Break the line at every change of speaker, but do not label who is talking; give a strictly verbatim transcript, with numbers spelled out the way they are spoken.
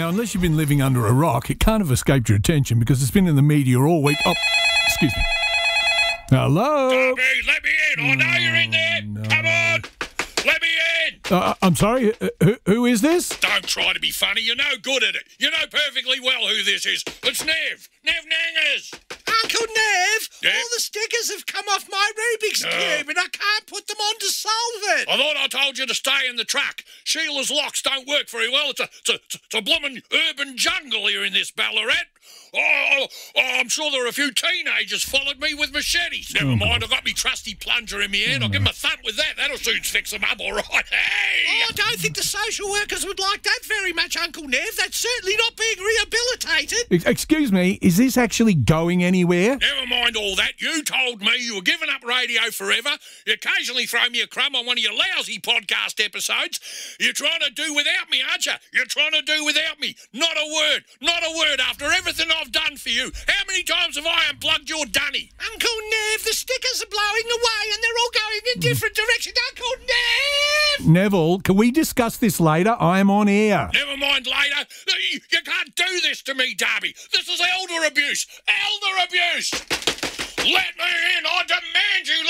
Now, unless you've been living under a rock, it can't have escaped your attention because it's been in the media all week. Oh, excuse me. Hello?
Darby, let me in. I know you're in there.
no.
Come on. Let me in.
Uh, I'm sorry, uh, who, who is this?
Don't try to be funny. You're no good at it. You know perfectly well who this is. It's Nev. Nev Nangers.
Uncle Nev,
Yeah?
all the stickers have come off my Rubik's
Oh.
Cube and I can't put them on to solve it.
I thought I told you to stay in the truck. Sheila's locks don't work very well. It's a, it's a, it's a bloomin' urban jungle here in this Ballarat. Oh, oh, oh, I'm sure there are a few teenagers followed me with machetes. Never mind, I've got me trusty plunger in my hand. I'll give them a thump with that. That'll soon fix them up all right. Hey!
Oh, I don't think the social workers would like that very much, Uncle Nev. That's certainly not being rehabilitated.
Ex- Excuse me, is this actually going anywhere?
Never mind all that. You told me you were giving up radio forever. You occasionally throw me a crumb on one of your lousy podcast episodes. You're trying to do without me, aren't you? You're trying to do without me. Not a word. Not a word after everything I've done for you. How many times have I unplugged your dunny?
Uncle Nev, the stickers are blowing away and they're all going in different directions. Uncle Nev!
Neville, can we discuss this later? I am on air.
Never mind later. You you can't do this to me, Darby. This is elder abuse. Elder abuse. Let me in. I demand you